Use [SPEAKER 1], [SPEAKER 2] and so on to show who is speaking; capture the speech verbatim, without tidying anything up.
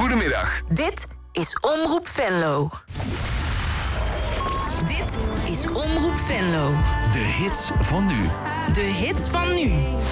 [SPEAKER 1] Goedemiddag.
[SPEAKER 2] Dit is Omroep Venlo. Dit is Omroep Venlo.
[SPEAKER 1] De hits van nu.
[SPEAKER 2] De hits van nu.